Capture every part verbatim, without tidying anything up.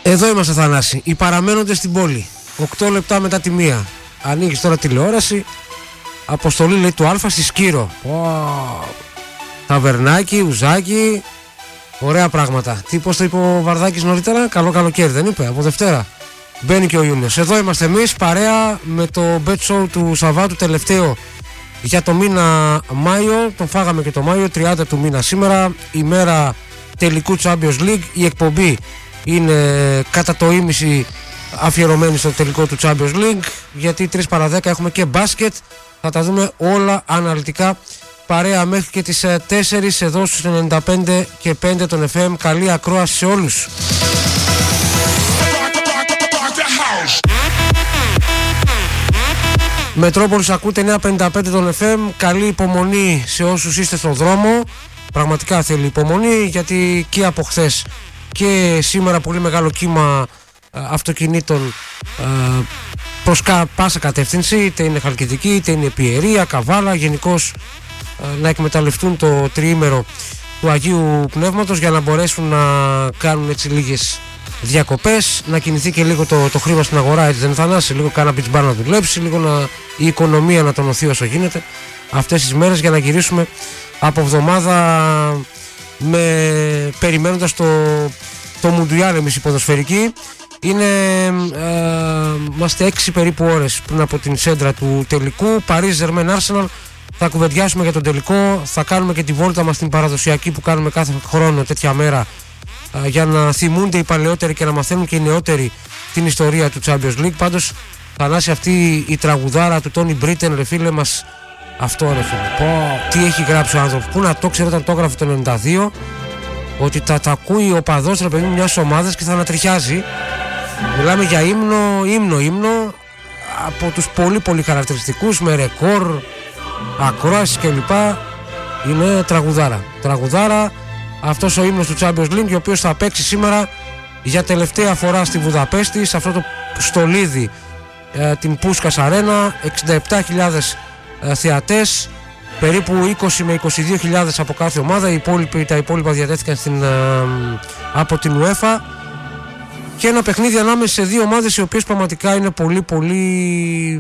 Εδώ είμαστε, Θανάση. Οι παραμένοντες στην πόλη. οκτώ λεπτά μετά τη μία. Ανοίγεις τώρα τηλεόραση. Αποστολή, λέει, του Αλφα στη Σκύρο. Oh. Ταβερνάκι, ουζάκι. Ωραία πράγματα. Τι, πώς το είπε ο Βαρδάκης νωρίτερα? Καλό καλοκαίρι, δεν είπε? Από Δευτέρα μπαίνει και ο Ιούνιος. Εδώ είμαστε εμείς, παρέα με το Bet Show του Σαββάτου, τελευταίο για το μήνα Μάιο. Τον φάγαμε και το Μάιο, τριάντα του μήνα σήμερα, ημέρα τελικού Champions League. Η εκπομπή είναι κατά το ήμιση αφιερωμένη στο τελικό του Champions League, γιατί τρεις παρά δέκα έχουμε και μπάσκετ. Θα τα δούμε όλα αναλυτικά, παρέα μέχρι και τις τέσσερις εδώ στους ενενήντα πέντε και πέντε των εφ εμ. Καλή ακρόαση σε όλους. Μετρόπολης ακούτε εννιακόσια πενήντα πέντε των εφ εμ. Καλή υπομονή σε όσους είστε στον δρόμο. Πραγματικά θέλει υπομονή, γιατί και από χθες και σήμερα πολύ μεγάλο κύμα αυτοκινήτων προς πάσα κατεύθυνση, είτε είναι Χαλκιδική, είτε είναι Πιερία, Καβάλα, γενικώς να εκμεταλλευτούν το τριήμερο του Αγίου Πνεύματος για να μπορέσουν να κάνουν έτσι λίγες διακοπές, να κινηθεί και λίγο το, το χρήμα στην αγορά, έτσι δεν θα Θανάση? Λίγο κάνα beach bar να δουλέψει, λίγο να, η οικονομία να τονωθεί όσο γίνεται αυτές τις μέρες, για να γυρίσουμε από εβδομάδα με, περιμένοντας το, το Μουντιάλ εμείς οι ποδοσφαιρικοί. Είναι, ε, είμαστε έξι περίπου ώρες πριν από την σέντρα του τελικού Paris Germain Arsenal. Θα κουβεντιάσουμε για τον τελικό, θα κάνουμε και τη βόλτα μας την παραδοσιακή που κάνουμε κάθε χρόνο τέτοια μέρα, ε, για να θυμούνται οι παλαιότεροι και να μαθαίνουν και οι νεότεροι την ιστορία του Champions League. Πάντως, Θανάση, αυτή η τραγουδάρα του Τόνι Μπρίτεν, ρε φίλε μας, αυτό ρε φίλε, πω, τι έχει γράψει ο άνθρωπος. Πού να το ξέρω όταν το έγραφε το ενενήντα δύο, ότι τα, τα ακούει ο παδός, ρε παιδί, μιας ομάδας και θα ανατριχιάζει. Μιλάμε για ύμνο, ύμνο, ύμνο από τους πολύ πολύ χαρακτηριστικούς, με ρεκόρ, ακρόασεις κλπ. Είναι τραγουδάρα. Τραγουδάρα αυτός ο ύμνος του Champions League, ο οποίος θα παίξει σήμερα για τελευταία φορά στη Βουδαπέστη, σε αυτό το στολίδι, ε, την Πούσκας Αρένα, εξήντα επτά χιλιάδες ε, θεατές, περίπου είκοσι με είκοσι δύο χιλιάδες από κάθε ομάδα. Οι υπόλοιποι, τα υπόλοιπα διατέθηκαν στην, ε, από την UEFA. Και ένα παιχνίδι ανάμεσα σε δύο ομάδες οι οποίες πραγματικά είναι πολύ πολύ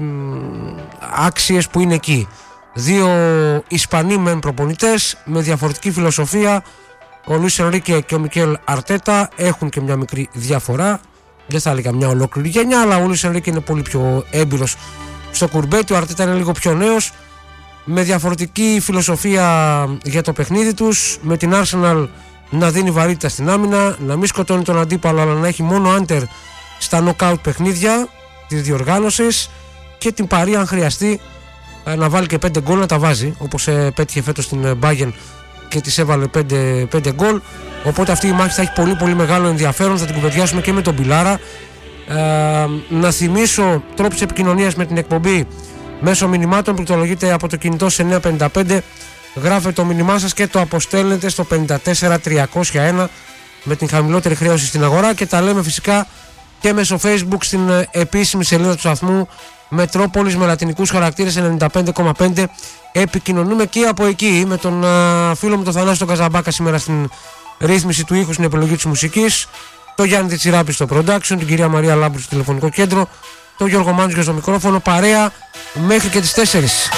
άξιες που είναι εκεί. Δύο Ισπανοί μεν προπονητές με διαφορετική φιλοσοφία. Ο Λουίς Ενρίκε και ο Μικέλ Αρτέτα έχουν και μια μικρή διαφορά. Δεν θα έλεγα μια ολόκληρη γενιά, αλλά ο Λουίς Ενρίκε είναι πολύ πιο έμπειρος στο κουρμπέτι. Ο Αρτέτα είναι λίγο πιο νέος, με διαφορετική φιλοσοφία για το παιχνίδι τους. Με την Arsenal να δίνει βαρύτητα στην άμυνα, να μην σκοτώνει τον αντίπαλο, αλλά να έχει μόνο άντερ στα νοκάουτ παιχνίδια της διοργάνωσης, και την Παρί, αν χρειαστεί, να βάλει και πέντε γκολ, να τα βάζει, όπως πέτυχε φέτος στην Bayern και της έβαλε πέντε γκολ. Οπότε αυτή η μάχη θα έχει πολύ πολύ μεγάλο ενδιαφέρον. Θα την κουβεντιάσουμε και με τον Πιλάρα. Ε, να θυμίσω τρόπους επικοινωνίας με την εκπομπή μέσω μηνυμάτων. Πληκτρολογείτε από το κινητό σε εννιακόσια πενήντα πέντε, γράφετε το μήνυμά σας και το αποστέλλετε στο πενήντα τέσσερα τριακόσια ένα με την χαμηλότερη χρέωση στην αγορά, και τα λέμε φυσικά και μέσω Facebook στην επίσημη σελίδα του σταθμού Μετρόπολης με λατινικούς χαρακτήρες ενενήντα πέντε κόμμα πέντε. Επικοινωνούμε και από εκεί με τον α, φίλο μου τον Θανάση τον Καζαμπάκα σήμερα στην ρύθμιση του ήχου, στην επιλογή της μουσικής, το Γιάννη Τιτσιράπη στο production, την κυρία Μαρία Λάμπρου στο τηλεφωνικό κέντρο, το Γιώργο Μάντζιο στο μικρόφωνο, παρέα μέχρι και τις τέσσερις.